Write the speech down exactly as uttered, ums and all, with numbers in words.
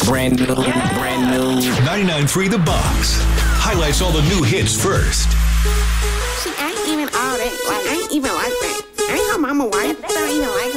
Brand new, brand new. ninety-nine point three The Box highlights all the new hits first. She ain't even all that. Like, ain't even like that.